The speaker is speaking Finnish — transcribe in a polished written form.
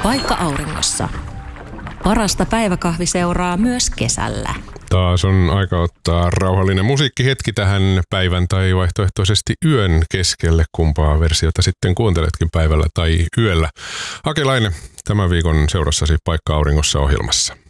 Paikka Auringossa. Parasta päiväkahviseuraa myös kesällä. Taas on aika ottaa rauhallinen musiikkihetki tähän päivän tai vaihtoehtoisesti yön keskelle. Kumpaa versiota sitten kuunteletkin päivällä tai yöllä. Ake Laine, tämän viikon seurassasi Paikka Auringossa -ohjelmassa.